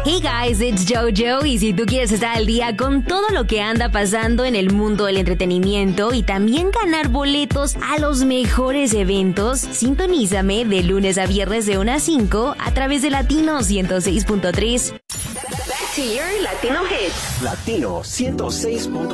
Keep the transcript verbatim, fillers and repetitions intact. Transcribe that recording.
Hey guys, it's JoJo y si tú quieres estar al día con todo lo que anda pasando en el mundo del entretenimiento y también ganar boletos a los mejores eventos, sintonízame de lunes a viernes de una a cinco a través de Latino ciento seis punto tres. Back to your Latino hits. Latino ciento seis punto tres.